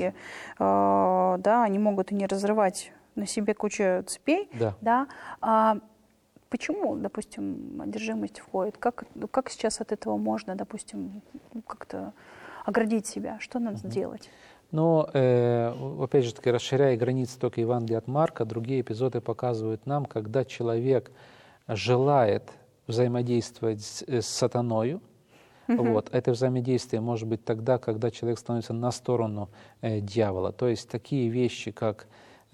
и да, они могут и не разрывать на себе кучу цепей. Да. Да? Почему, допустим, одержимость входит? Как сейчас от этого можно, допустим, как-то оградить себя? Что надо сделать? Но, опять же таки, расширяя границы только Евангелия от Марка, другие эпизоды показывают нам, когда человек желает взаимодействовать с сатаною, вот, это взаимодействие может быть тогда, когда человек становится на сторону дьявола. То есть такие вещи, как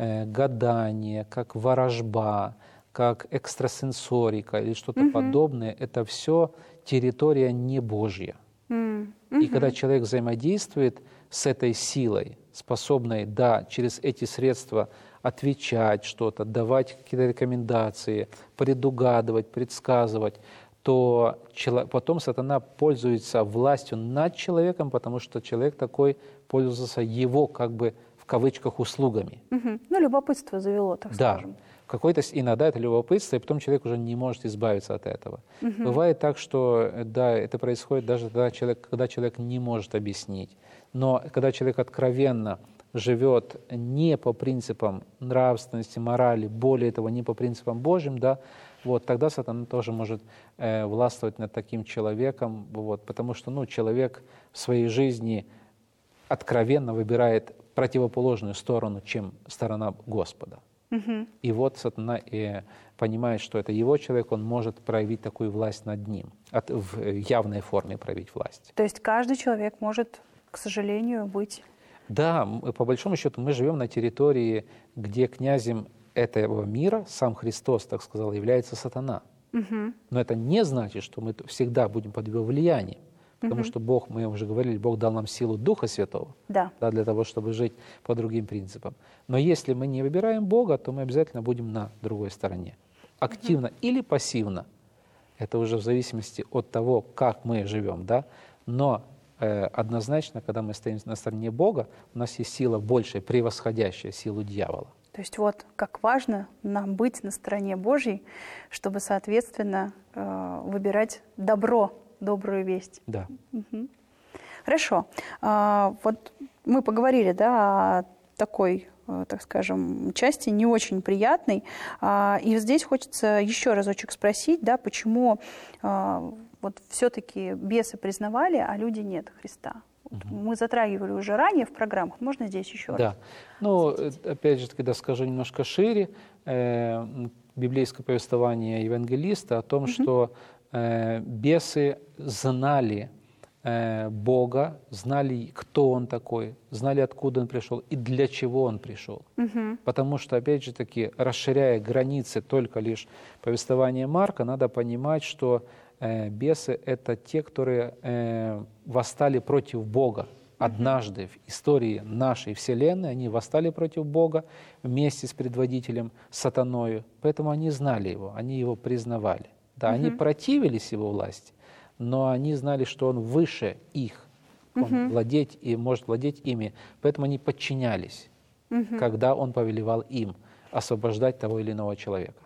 гадание, как ворожба, как экстрасенсорика или что-то подобное, это все территория не Божья. И когда человек взаимодействует с этой силой, способной, да, через эти средства отвечать что-то, давать какие-то рекомендации, предугадывать, предсказывать, то потом сатана пользуется властью над человеком, потому что человек такой пользовался его, как бы, в кавычках, услугами. Ну, любопытство завело, так скажем. Какой-то, иногда это любопытство, и потом человек уже не может избавиться от этого. Бывает так, что да, это происходит даже тогда, когда человек не может объяснить. Но когда человек откровенно живет не по принципам нравственности, морали, более того, не по принципам Божьим, да, вот, тогда сатана тоже может властвовать над таким человеком, вот, потому что человек в своей жизни откровенно выбирает противоположную сторону, чем сторона Господа. И вот сатана понимает, что это его человек, он может проявить такую власть над ним, в явной форме проявить власть. То есть каждый человек может, к сожалению, быть... Да, по большому счету мы живем на территории, где князем этого мира, сам Христос, так сказал, является сатана. Но это не значит, что мы всегда будем под его влиянием. Потому что Бог, мы уже говорили, Бог дал нам силу Духа Святого, да, для того, чтобы жить по другим принципам. Но если мы не выбираем Бога, то мы обязательно будем на другой стороне. Активно или пассивно. Это уже в зависимости от того, как мы живем. Да? Но однозначно, когда мы стоим на стороне Бога, у нас есть сила большая, превосходящая силу дьявола. То есть вот как важно нам быть на стороне Божьей, чтобы, соответственно, выбирать добро, добрую весть. Да. Хорошо. Вот мы поговорили, да, о такой, так скажем, части не очень приятной. И здесь хочется еще разочек спросить, да, почему вот все-таки бесы признавали, а люди нет Христа. Мы затрагивали уже ранее в программах, можно здесь еще раз? Да. Ну, опять же, когда скажу немножко шире, библейское повествование евангелиста о том, что бесы знали Бога, знали, кто Он такой, знали, откуда Он пришел и для чего Он пришел. Потому что, опять же таки, расширяя границы только лишь повествования Марка, надо понимать, что бесы — это те, которые восстали против Бога. Однажды в истории нашей Вселенной они восстали против Бога вместе с предводителем сатаною, поэтому они знали Его, они Его признавали. Да, они противились Его власти, но они знали, что Он выше их, Он владеть и может владеть ими, поэтому они подчинялись, когда Он повелевал им освобождать того или иного человека.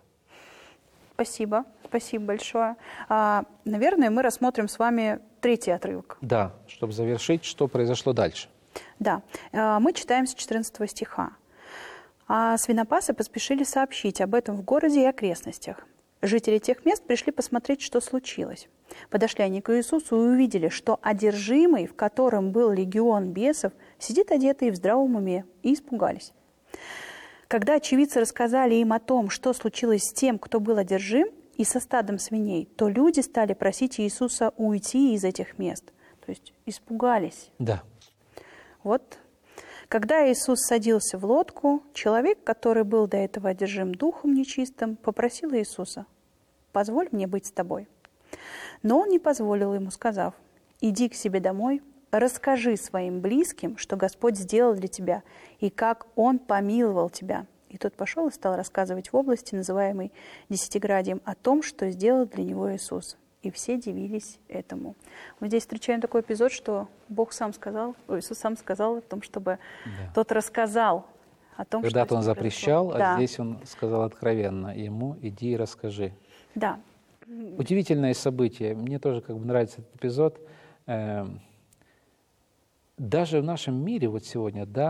Спасибо, спасибо большое. Наверное, мы рассмотрим с вами третий отрывок. Да, чтобы завершить, что произошло дальше. Да, мы читаем с 14 стиха. «А свинопасы поспешили сообщить об этом в городе и окрестностях. Жители тех мест пришли посмотреть, что случилось. Подошли они к Иисусу и увидели, что одержимый, в котором был легион бесов, сидит одетый в здравом уме, и испугались. Когда очевидцы рассказали им о том, что случилось с тем, кто был одержим, и со стадом свиней, то люди стали просить Иисуса уйти из этих мест. То есть испугались. Да. Вот. Когда Иисус садился в лодку, человек, который был до этого одержим духом нечистым, попросил Иисуса: «Позволь мне быть с тобой». Но он не позволил ему, сказав: «Иди к себе домой, расскажи своим близким, что Господь сделал для тебя, и как Он помиловал тебя». И тот пошел и стал рассказывать в области, называемой Десятиградием, о том, что сделал для него Иисус. И все дивились этому. Мы здесь встречаем такой эпизод, что Бог сам сказал, Иисус сам сказал о том, чтобы тот рассказал о том, когда-то что Он запрещал, произошло. а здесь Он сказал откровенно ему: иди и расскажи. Да. Удивительное событие. Мне тоже нравится этот эпизод. Даже в нашем мире вот сегодня, да,